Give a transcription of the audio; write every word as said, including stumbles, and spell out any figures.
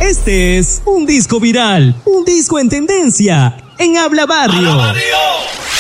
Este es un disco viral, un disco en tendencia, en Habla Barrio. ¡Habla Barrio!